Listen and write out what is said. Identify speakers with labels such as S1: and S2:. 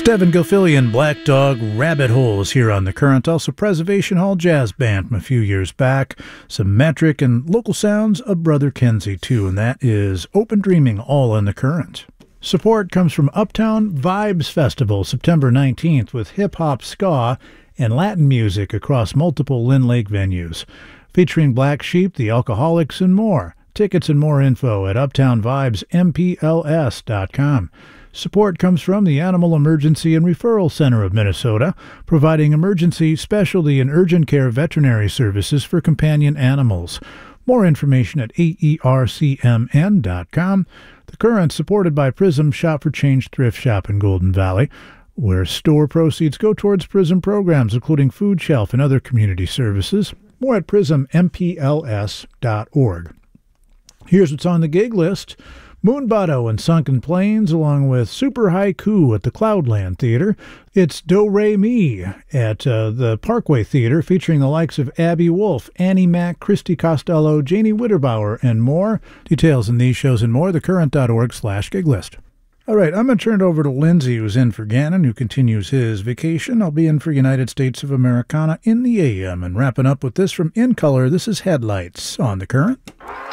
S1: Devin Gilfillian, Black Dog, Rabbit Holes here on The Current. Also Preservation Hall Jazz Band from a few years back. Some metric and local sounds of Brother Kenzie too, and that is Open Dreaming, all on The Current. Support comes from Uptown Vibes Festival, September 19th, with hip-hop, ska, and Latin music across multiple Lynn Lake venues. Featuring Black Sheep, The Alcoholics, and more. Tickets and more info at uptownvibespls.com. Support comes from the Animal Emergency and Referral Center of Minnesota, providing emergency, specialty, and urgent care veterinary services for companion animals. More information at aercmn.com. The Current, supported by Prism Shop for Change Thrift Shop in Golden Valley, where store proceeds go towards Prism programs, including food shelf and other community services. More at prismmpls.org. Here's what's on the gig list. Moonbotto and Sunken Plains, along with Super Haiku at the Cloudland Theater. It's Do Re Mi at the Parkway Theater, featuring the likes of Abby Wolf, Annie Mac, Christy Costello, Janie Witterbauer, and more. Details in these shows and more, thecurrent.org/giglist. All right, I'm going to turn it over to Lindsay, who's in for Gannon, who continues his vacation. I'll be in for United States of Americana in the AM. And wrapping up with this from In Color, this is Headlights on The Current.